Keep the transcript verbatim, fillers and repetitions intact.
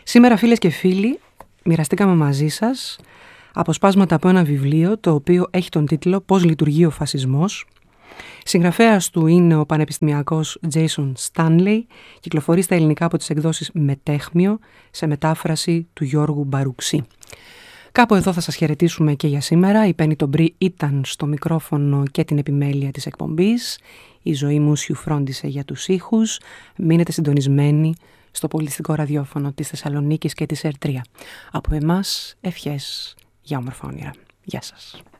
Σήμερα, φίλες και φίλοι, μοιραστήκαμε μαζί σας αποσπάσματα από ένα βιβλίο το οποίο έχει τον τίτλο «Πώς λειτουργεί ο φασισμός». Συγγραφέας του είναι ο πανεπιστημιακός Jason Stanley, κυκλοφορεί στα ελληνικά από τις εκδόσεις Μετέχμιο, σε μετάφραση του Γιώργου Μπαρουξή. Κάπου εδώ θα σας χαιρετήσουμε και για σήμερα. Η Πέννη Τομπρή ήταν στο μικρόφωνο και την επιμέλεια της εκπομπής. Η Ζωή Μούσιου φρόντισε για τους ήχους. Μείνετε συντονισμένοι στο πολιτιστικό ραδιόφωνο της Θεσσαλονίκης και της ΕΡΤΡΙΑ. Από εμάς, ευχές για όμορφα όνειρα. Γεια σας.